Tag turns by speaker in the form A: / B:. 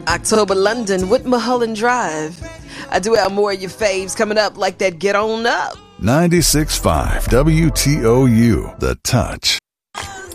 A: October London with Mulholland Drive. I do have more of your faves coming up, like that Get On Up.
B: 96.5 WTOU, The Touch.